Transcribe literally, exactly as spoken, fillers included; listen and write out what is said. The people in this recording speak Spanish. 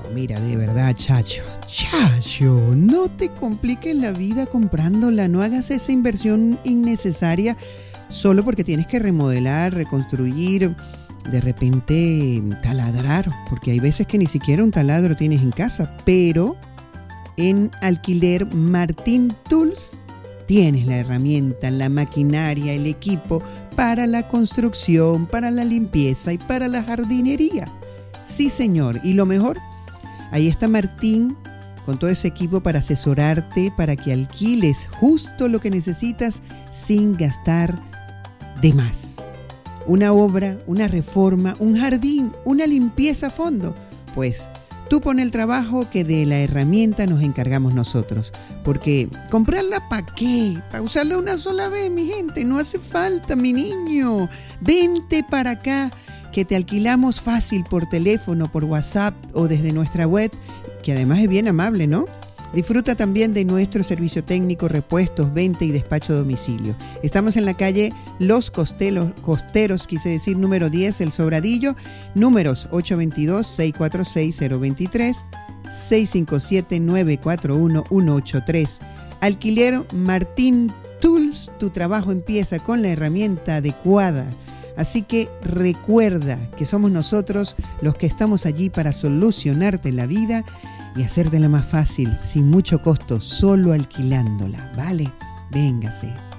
mira, de verdad, Chacho, Chacho, no te compliques la vida comprándola, no hagas esa inversión innecesaria solo porque tienes que remodelar, reconstruir, de repente taladrar, porque hay veces que ni siquiera un taladro tienes en casa, pero en Alquiler Martín Tools tienes la herramienta, la maquinaria, el equipo para la construcción, para la limpieza y para la jardinería. Sí, señor, y lo mejor, ahí está Martín con todo ese equipo para asesorarte, para que alquiles justo lo que necesitas sin gastar de más. Una obra, una reforma, un jardín, una limpieza a fondo. Pues tú pon el trabajo que de la herramienta nos encargamos nosotros. Porque comprarla ¿para qué? Para usarla una sola vez, mi gente. No hace falta, mi niño. Vente para acá, que te alquilamos fácil por teléfono, por WhatsApp o desde nuestra web, que además es bien amable, ¿no? Disfruta también de nuestro servicio técnico, repuestos, venta y despacho a domicilio. Estamos en la calle Los Costelos, Costeros, quise decir número diez, El Sobradillo, números ocho dos dos, seis cuatro seis, cero dos tres, seis cinco siete, nueve cuatro uno, uno ocho tres. Alquiler Martín Tools, tu trabajo empieza con la herramienta adecuada. Así que recuerda que somos nosotros los que estamos allí para solucionarte la vida y hacértela más fácil, sin mucho costo, solo alquilándola, ¿vale? Véngase.